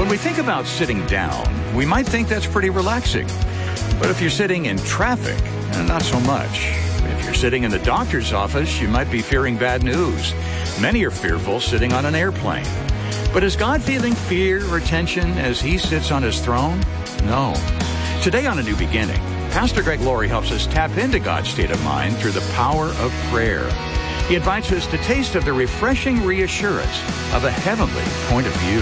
When we think about sitting down, we might think that's pretty relaxing. But if you're sitting in traffic, not so much. If you're sitting in the doctor's office, you might be fearing bad news. Many are fearful sitting on an airplane. But is God feeling fear or tension as he sits on his throne? No. Today on A New Beginning, Pastor Greg Laurie helps us tap into God's state of mind through the power of prayer. He invites us to taste of the refreshing reassurance of a heavenly point of view.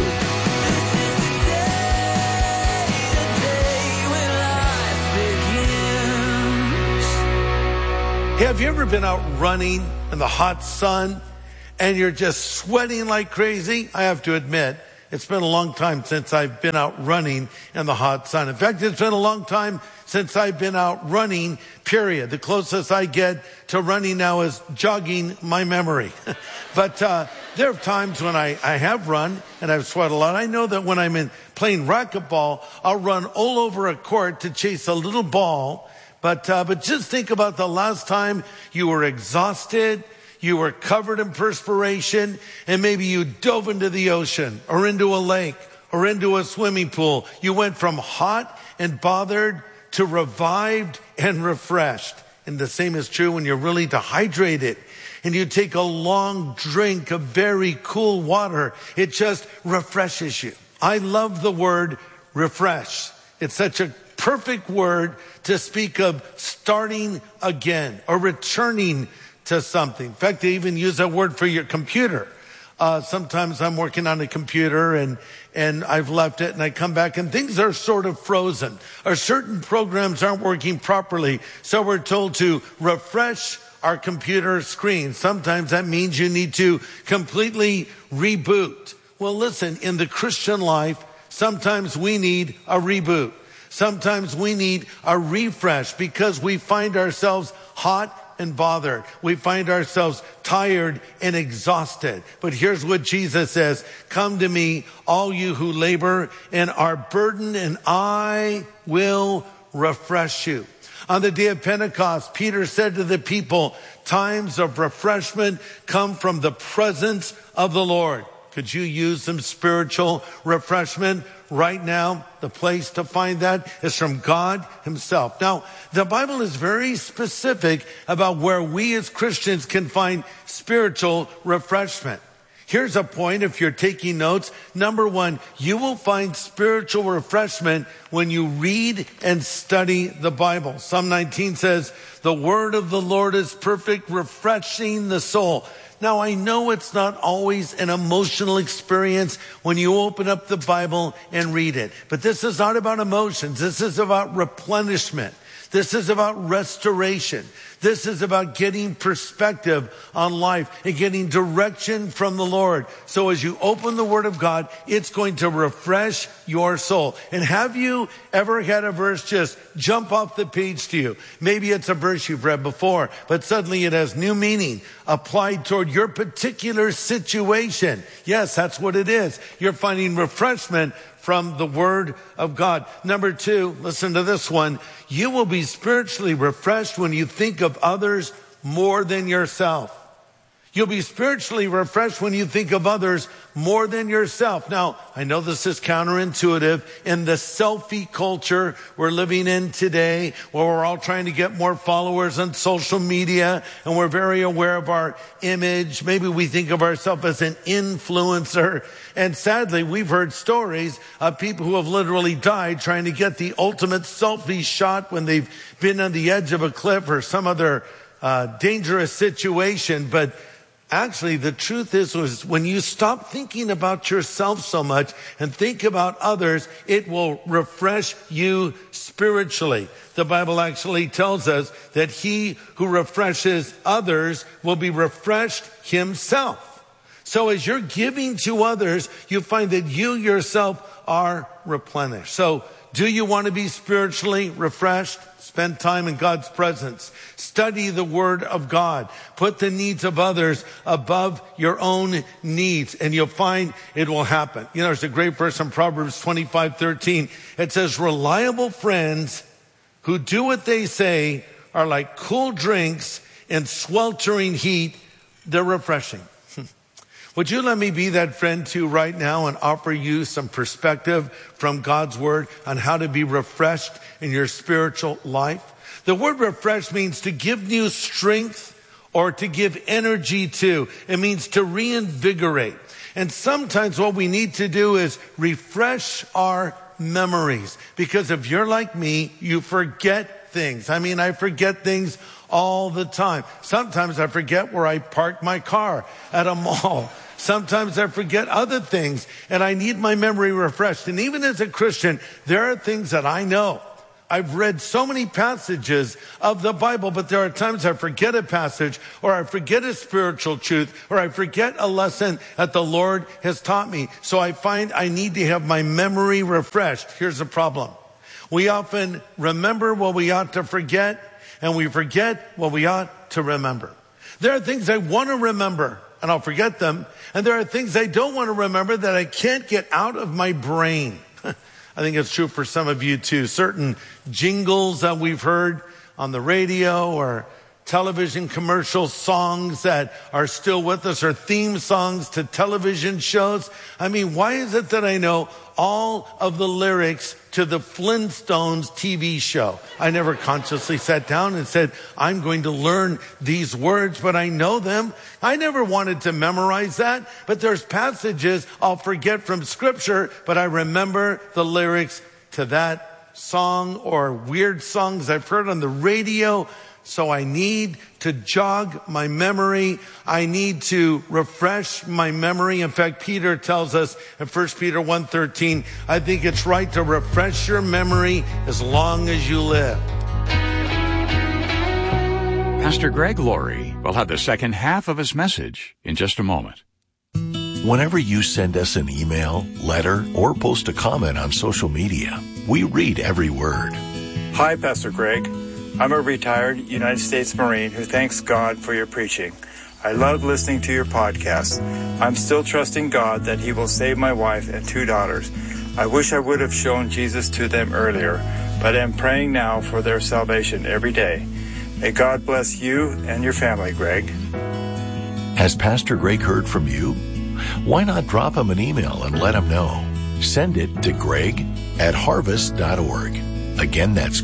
Hey, have you ever been out running in the hot sun and you're just sweating like crazy? I have to admit, it's been a long time since I've been out running in the hot sun. In fact, it's been a long time since I've been out running, period. The closest I get to running now is jogging my memory. But there are times when I have run and I've sweat a lot. I know that when I'm playing racquetball, I'll run all over a court to chase a little ball. But just think about the last time you were exhausted, you were covered in perspiration, and maybe you dove into the ocean or into a lake or into a swimming pool. You went from hot and bothered to revived and refreshed. And the same is true when you're really dehydrated and you take a long drink of very cool water. It just refreshes you. I love the word refresh. It's such a perfect word to speak of starting again or returning to something. In fact, they even use that word for your computer. Sometimes I'm working on a computer and I've left it and I come back and things are sort of frozen or certain programs aren't working properly. So we're told to refresh our computer screen. Sometimes that means you need to completely reboot. Well, listen, in the Christian life, sometimes we need a reboot. Sometimes we need a refresh because we find ourselves hot and bothered. We find ourselves tired and exhausted. But here's what Jesus says, "Come to me, all you who labor and are burdened, and I will refresh you." On the day of Pentecost, Peter said to the people, times of refreshment come from the presence of the Lord. Could you use some spiritual refreshment right now? The place to find that is from God himself. Now, the Bible is very specific about where we as Christians can find spiritual refreshment. Here's a point if you're taking notes. Number one, you will find spiritual refreshment when you read and study the Bible. Psalm 19 says, "The word of the Lord is perfect, refreshing the soul." Now, I know it's not always an emotional experience when you open up the Bible and read it. But this is not about emotions. This is about replenishment. This is about restoration. This is about getting perspective on life and getting direction from the Lord. So as you open the Word of God, it's going to refresh your soul. And have you ever had a verse just jump off the page to you? Maybe it's a verse you've read before, but suddenly it has new meaning applied toward your particular situation. Yes, that's what it is. You're finding refreshment from the Word of God. Number two, listen to this one. You will be spiritually refreshed when you think of others more than yourself. You'll be spiritually refreshed when you think of others more than yourself. Now, I know this is counterintuitive in the selfie culture we're living in today, where we're all trying to get more followers on social media, and we're very aware of our image. Maybe we think of ourselves as an influencer. And sadly, we've heard stories of people who have literally died trying to get the ultimate selfie shot when they've been on the edge of a cliff or some other dangerous situation. But actually, the truth is when you stop thinking about yourself so much and think about others, it will refresh you spiritually. The Bible actually tells us that he who refreshes others will be refreshed himself. So as you're giving to others, you find that you yourself are replenished. So do you want to be spiritually refreshed? Spend time in God's presence. Study the Word of God. Put the needs of others above your own needs, and you'll find it will happen. You know, there's a great verse in Proverbs 25:13. It says, reliable friends who do what they say are like cool drinks in sweltering heat. They're refreshing. Would you let me be that friend too right now and offer you some perspective from God's word on how to be refreshed in your spiritual life? The word refresh means to give new strength or to give energy to. It means to reinvigorate. And sometimes what we need to do is refresh our memories. Because if you're like me, you forget things. I forget things all the time. Sometimes I forget where I parked my car at a mall. Sometimes I forget other things, and I need my memory refreshed. And even as a Christian, there are things that I know. I've read so many passages of the Bible, but there are times I forget a passage, or I forget a spiritual truth, or I forget a lesson that the Lord has taught me. So I find I need to have my memory refreshed. Here's the problem. We often remember what we ought to forget, and we forget what we ought to remember. There are things I want to remember, and I'll forget them. And there are things I don't want to remember that I can't get out of my brain. I think it's true for some of you too. Certain jingles that we've heard on the radio or television commercial songs that are still with us, or theme songs to television shows. Why is it that I know all of the lyrics to the Flintstones TV show? I never consciously sat down and said, I'm going to learn these words, but I know them. I never wanted to memorize that, but there's passages I'll forget from scripture, but I remember the lyrics to that song or weird songs I've heard on the radio. So I need to jog my memory. I need to refresh my memory. In fact, Peter tells us in 1 Peter 1:13, I think it's right to refresh your memory as long as you live. Pastor Greg Laurie will have the second half of his message in just a moment. Whenever you send us an email, letter, or post a comment on social media, we read every word. Hi, Pastor Greg. I'm a retired United States Marine who thanks God for your preaching. I love listening to your podcast. I'm still trusting God that He will save my wife and 2 daughters. I wish I would have shown Jesus to them earlier, but I'm praying now for their salvation every day. May God bless you and your family, Greg. Has Pastor Greg heard from you? Why not drop him an email and let him know? Send it to greg@harvest.org. Again, that's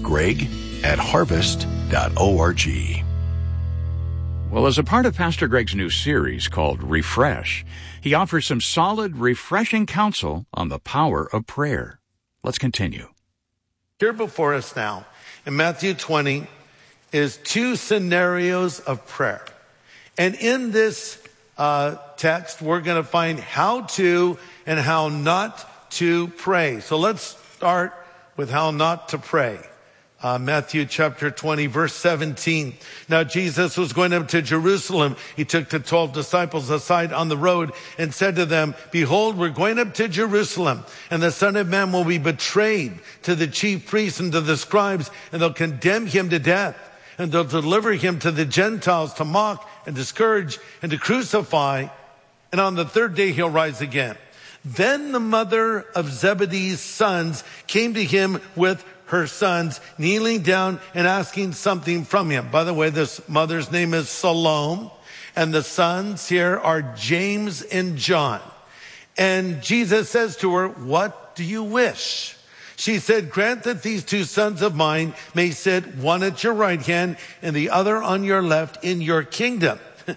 greg@harvest.org. Well, as a part of Pastor Greg's new series called Refresh, he offers some solid, refreshing counsel on the power of prayer. Let's continue. Here before us now, in Matthew 20, is 2 scenarios of prayer. And in this text, we're going to find how to and how not to pray. So let's start with how not to pray. Matthew chapter 20, verse 17. Now Jesus was going up to Jerusalem. He took the 12 disciples aside on the road and said to them, behold, we're going up to Jerusalem, and the Son of Man will be betrayed to the chief priests and to the scribes, and they'll condemn him to death, and they'll deliver him to the Gentiles to mock and to scourge and to crucify, and on the 3rd day he'll rise again. Then the mother of Zebedee's sons came to him with her sons, kneeling down and asking something from him. By the way, this mother's name is Salome, and the sons here are James and John. And Jesus says to her, what do you wish? She said, grant that these 2 sons of mine may sit, one at your right hand and the other on your left in your kingdom.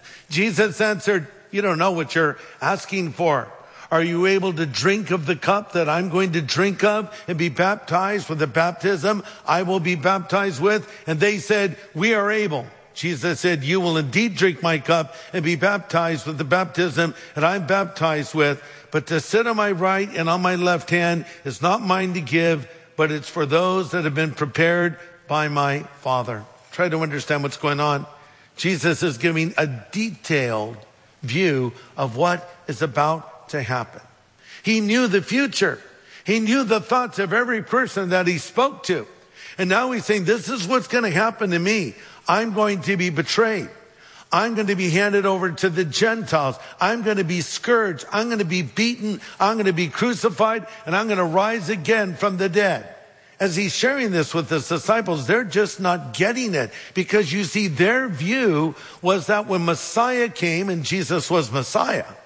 Jesus answered, you don't know what you're asking for. Are you able to drink of the cup that I'm going to drink of and be baptized with the baptism I will be baptized with? And they said, we are able. Jesus said, you will indeed drink my cup and be baptized with the baptism that I'm baptized with. But to sit on my right and on my left hand is not mine to give, but it's for those that have been prepared by my Father. Try to understand what's going on. Jesus is giving a detailed view of what is about to happen. He knew the future. He knew the thoughts of every person that he spoke to. And now he's saying, this is what's going to happen to me. I'm going to be betrayed. I'm going to be handed over to the Gentiles. I'm going to be scourged. I'm going to be beaten. I'm going to be crucified, and I'm going to rise again from the dead. As he's sharing this with his disciples, they're just not getting it, because you see, their view was that when Messiah came, and Jesus was Messiah,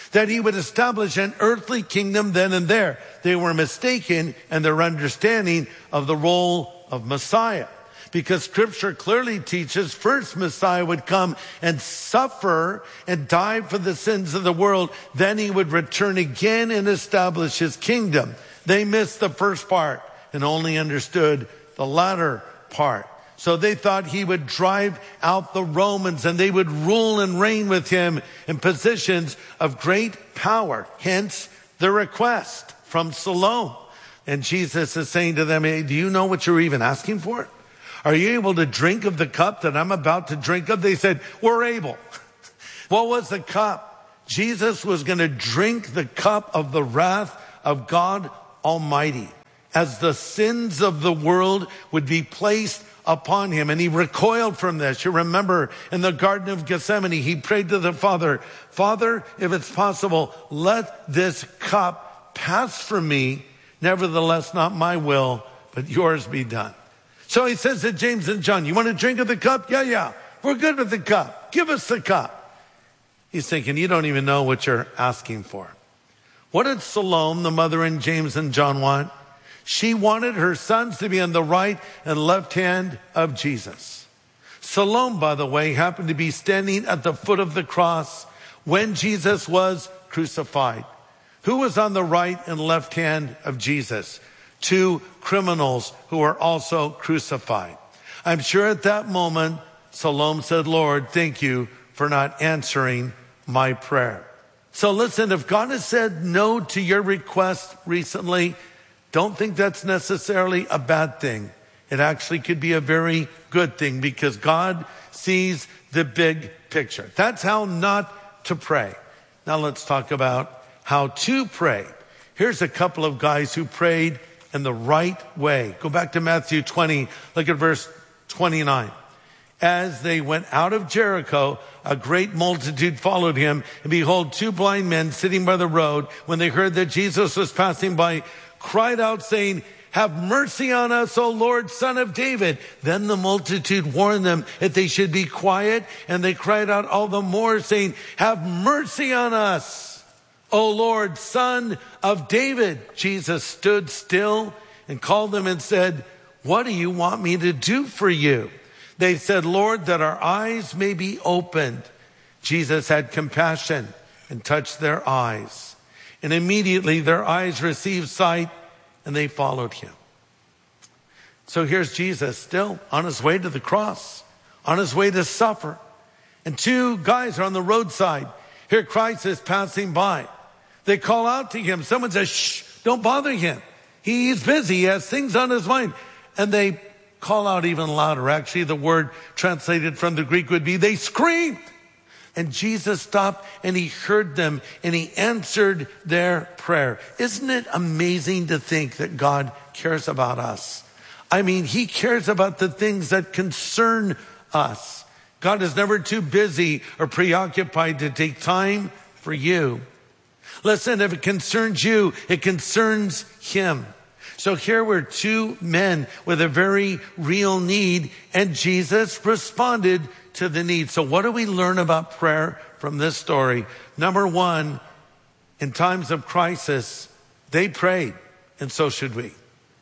that he would establish an earthly kingdom then and there. They were mistaken in their understanding of the role of Messiah, because Scripture clearly teaches first Messiah would come and suffer and die for the sins of the world. Then he would return again and establish his kingdom. They missed the first part and only understood the latter part. So they thought he would drive out the Romans and they would rule and reign with him in positions of great power. Hence the request from Siloam. And Jesus is saying to them, hey, do you know what you're even asking for? Are you able to drink of the cup that I'm about to drink of? They said, we're able. What was the cup? Jesus was going to drink the cup of the wrath of God Almighty, as the sins of the world would be placed upon him. And he recoiled from this. You remember in the Garden of Gethsemane, he prayed to the Father, Father, if it's possible, let this cup pass from me. Nevertheless, not my will, but yours be done. So he says to James and John, you want to drink of the cup? Yeah. We're good with the cup. Give us the cup. He's thinking, you don't even know what you're asking for. What did Salome, the mother, and James and John want? She wanted her sons to be on the right and left hand of Jesus. Salome, by the way, happened to be standing at the foot of the cross when Jesus was crucified. Who was on the right and left hand of Jesus? Two criminals who were also crucified. I'm sure at that moment, Salome said, Lord, thank you for not answering my prayer. So listen, if God has said no to your request recently, don't think that's necessarily a bad thing. It actually could be a very good thing, because God sees the big picture. That's how not to pray. Now let's talk about how to pray. Here's a couple of guys who prayed in the right way. Go back to Matthew 20, look at verse 29. As they went out of Jericho, a great multitude followed him, and behold, two blind men sitting by the road, when they heard that Jesus was passing by, cried out, saying, have mercy on us, O Lord, Son of David. Then the multitude warned them that they should be quiet, and they cried out all the more, saying, have mercy on us, O Lord, Son of David. Jesus stood still and called them and said, what do you want me to do for you? They said, Lord, that our eyes may be opened. Jesus had compassion and touched their eyes. And immediately their eyes received sight, and they followed him. So here's Jesus still on his way to the cross, on his way to suffer. And two guys are on the roadside. Here Christ is passing by. They call out to him. Someone says, shh, don't bother him. He's busy. He has things on his mind. And they call out even louder. Actually, the word translated from the Greek would be, they screamed. And Jesus stopped and he heard them and he answered their prayer. Isn't it amazing to think that God cares about us? I mean, he cares about the things that concern us. God is never too busy or preoccupied to take time for you. Listen, if it concerns you, it concerns him. So here were two men with a very real need, and Jesus responded to the need. So what do we learn about prayer from this story? Number one, in times of crisis, they prayed, and so should we.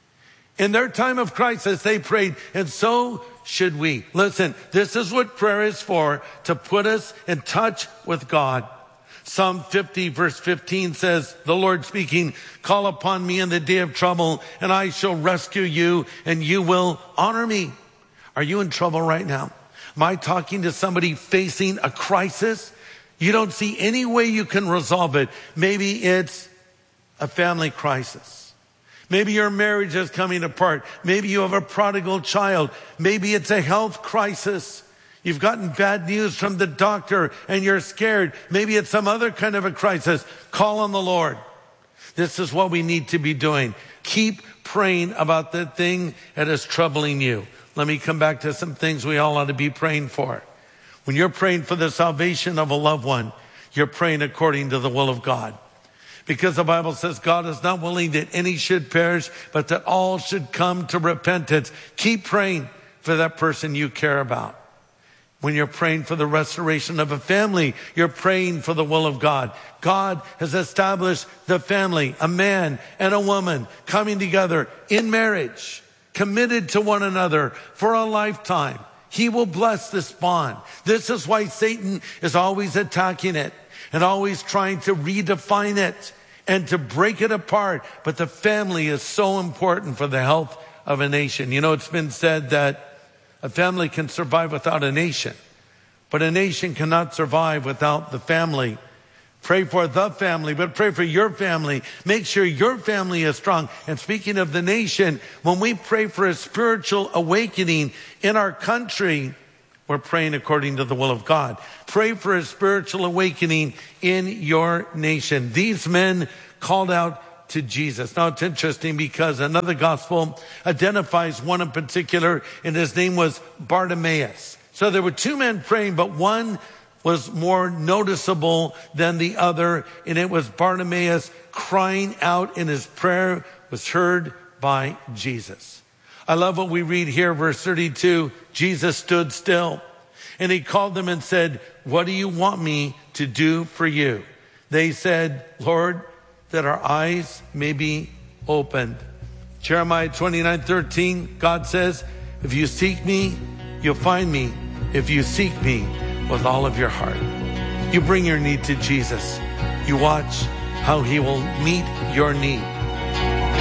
In their time of crisis, they prayed, and so should we. Listen, this is what prayer is for, to put us in touch with God. Psalm 50 verse 15 says, the Lord speaking, call upon me in the day of trouble, and I shall rescue you, and you will honor me. Are you in trouble right now? Am I talking to somebody facing a crisis? You don't see any way you can resolve it. Maybe it's a family crisis. Maybe your marriage is coming apart. Maybe you have a prodigal child. Maybe it's a health crisis. You've gotten bad news from the doctor and you're scared. Maybe it's some other kind of a crisis. Call on the Lord. This is what we need to be doing. Keep praying about the thing that is troubling you. Let me come back to some things we all ought to be praying for. When you're praying for the salvation of a loved one, you're praying according to the will of God. Because the Bible says God is not willing that any should perish, but that all should come to repentance. Keep praying for that person you care about. When you're praying for the restoration of a family, you're praying for the will of God. God has established the family, a man and a woman coming together in marriage, committed to one another for a lifetime. He will bless this bond. This is why Satan is always attacking it and always trying to redefine it and to break it apart. But the family is so important for the health of a nation. You know, it's been said that a family can survive without a nation, but a nation cannot survive without the family. Pray for the family, but pray for your family. Make sure your family is strong. And speaking of the nation, when we pray for a spiritual awakening in our country, we're praying according to the will of God. Pray for a spiritual awakening in your nation. These men called out to Jesus. Now it's interesting because another gospel identifies one in particular, and his name was Bartimaeus. So there were two men praying, but one was more noticeable than the other, and it was Bartimaeus crying out, and his prayer was heard by Jesus. I love what we read here, verse 32. Jesus stood still, and he called them and said, "What do you want me to do for you?" They said, "Lord, that our eyes may be opened." Jeremiah 29:13, God says, "If you seek me, you'll find me. If you seek me with all of your heart." You bring your need to Jesus. You watch how he will meet your need.